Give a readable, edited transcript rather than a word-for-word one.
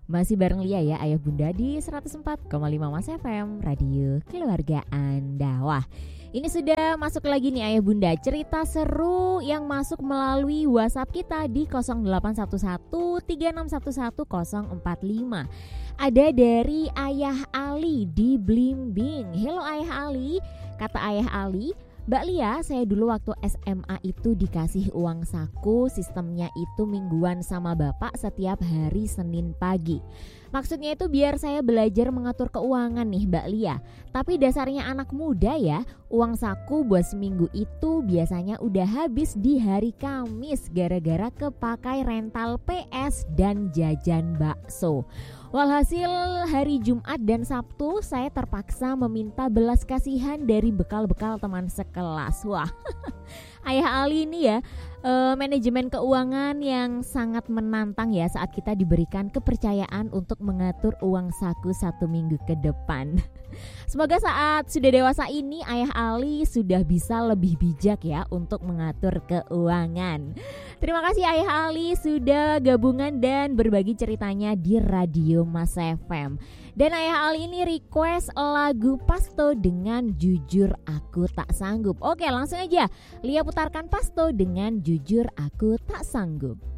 Masih bareng Lia ya, Ayah Bunda di 104,5 Mas FM, Radio Keluarga Anda. Wah, ini sudah masuk lagi nih Ayah Bunda, cerita seru yang masuk melalui WhatsApp kita di 081136111045. Ada dari Ayah Ali di Blimbing. Hello Ayah Ali, kata Ayah Ali, Mbak Lia, saya dulu waktu SMA itu dikasih uang saku, sistemnya itu mingguan sama bapak setiap hari Senin pagi. Maksudnya itu biar saya belajar mengatur keuangan nih Mbak Lia. Tapi dasarnya anak muda ya, uang saku buat seminggu itu biasanya udah habis di hari Kamis gara-gara kepakai rental PS dan jajan bakso. Walhasil hari Jumat dan Sabtu saya terpaksa meminta belas kasihan dari bekal-bekal teman sekelas. Wah, Ayah Ali ini ya manajemen keuangan yang sangat menantang ya saat kita diberikan kepercayaan untuk mengatur uang saku 1 minggu ke depan. Semoga saat sudah dewasa ini Ayah Ali sudah bisa lebih bijak ya untuk mengatur keuangan. Terima kasih Ayah Ali sudah gabungan dan berbagi ceritanya di Radio Mas FM. Dan Ayah Ali ini request lagu Pasto dengan Jujur Aku Tak Sanggup. Oke, langsung aja Lia putarkan Pasto dengan Jujur Aku Tak Sanggup.